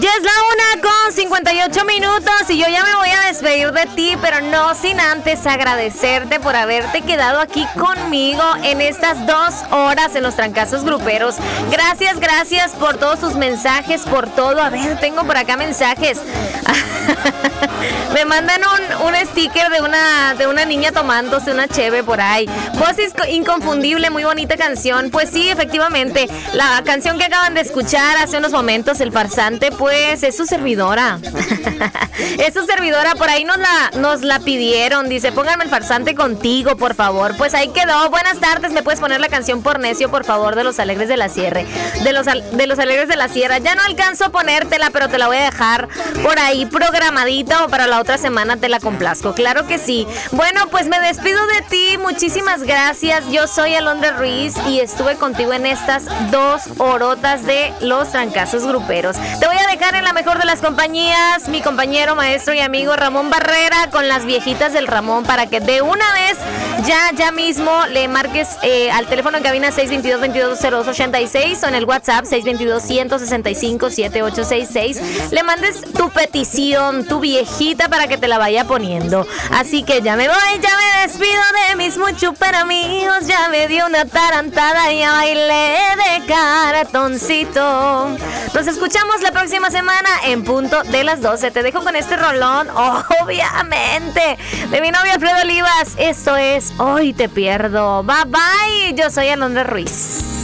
Ya es la 1:58 y yo ya me voy a despedir de ti, pero no sin antes agradecerte por haberte quedado aquí conmigo en estas 2 horas en los trancazos gruperos. Gracias por todos tus mensajes, por todo. A ver, tengo por acá mensajes. Me mandan un sticker de una niña tomándose una cheve por ahí. Voz inconfundible, muy bonita canción. Pues sí, efectivamente, la canción que acaban de escuchar hace unos momentos, El Farsante, pues es su servidora. Es su servidora, por ahí nos la pidieron. Dice, pónganme El Farsante contigo, por favor. Pues ahí quedó. Buenas tardes, ¿me puedes poner la canción Por Necio, por favor, de Los Alegres de la Sierra? De los Alegres de la Sierra. Ya no alcanzo a ponértela, pero te la voy a dejar por ahí programadita, o para la otra semana te la complazco. Claro que sí. Bueno, pues me despido de ti. Muchísimas gracias. Yo soy Alondra Ruiz y estuve contigo en estas 2 horotas de los trancazos gruperos. Te voy a dejar en la mejor de las compañías, mi compañero, maestro y amigo Ramón Barrera, con las viejitas del Ramón, para que de una vez ya mismo le marques al teléfono en cabina 622-220286 o en el WhatsApp 622-165-7866. Le mandes tu petición, tu viejita, para que te la vaya poniendo. Así que ya me voy, ya me despido de mis muy super amigos. Ya me dio una tarantada y ya bailé de cartoncito. Nos escuchamos la próxima semana en punto de las 12. Te dejo con este rolón, obviamente, de mi novio Alfredo Olivas. Esto es Hoy Te Pierdo. Bye bye. Yo soy Alondra Ruiz.